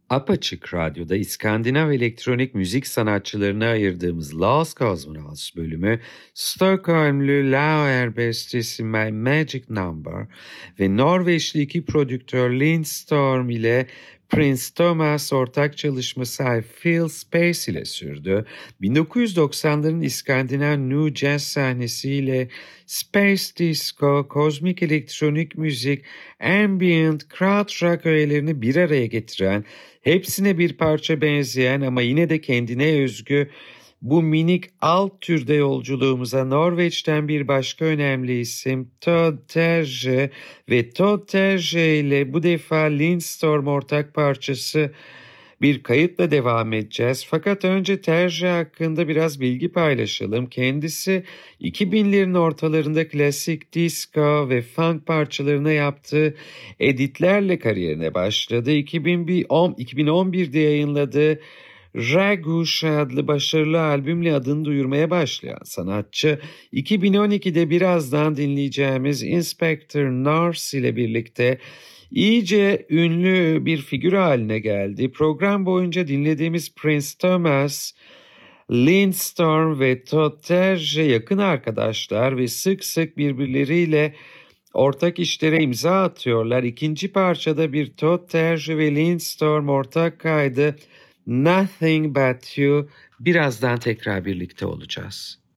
Apaçık Radyo'da İskandinav elektronik müzik sanatçılarına ayırdığımız Last Cosmonauts bölümü, Stockholmlu Lauer bestesi My Magic Number ve Norveçli iki prodüktör Lindstorm ile Prince Thomas ortak çalışması I Feel Space ile sürdü. 1990'ların İskandinav New Jazz sahnesiyle Space Disco, kozmik elektronik müzik, ambient, krautrock öğelerini bir araya getiren, hepsine bir parça benzeyen ama yine de kendine özgü bu minik alt türde yolculuğumuza Norveç'ten bir başka önemli isim Todd Terje ve Todd Terje ile bu defa Lindstorm ortak parçası bir kayıtla devam edeceğiz. Fakat önce Terje hakkında biraz bilgi paylaşalım. Kendisi 2000'lerin ortalarında klasik disco ve funk parçalarına yaptığı editlerle kariyerine başladı. 2011'de yayınladığı Raguş adlı başarılı albümle adını duyurmaya başlayan sanatçı, 2012'de birazdan dinleyeceğimiz Inspector Norse ile birlikte iyice ünlü bir figür haline geldi. Program boyunca dinlediğimiz Prince Thomas, Lindstorm ve Todd Terje yakın arkadaşlar ve sık sık birbirleriyle ortak işlere imza atıyorlar. İkinci parçada bir Todd Terje ve Lindstorm ortak kaydı Nothing But You. Birazdan tekrar birlikte olacağız.